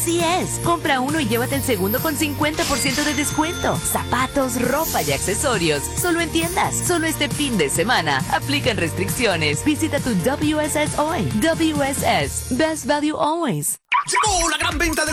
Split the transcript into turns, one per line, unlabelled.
Así es, compra uno y llévate el segundo con 50% de descuento. Zapatos, ropa y accesorios. Solo en tiendas, solo este fin de semana. Aplican restricciones. Visita tu WSS hoy. WSS, Best Value Always.
Llegó la gran venta de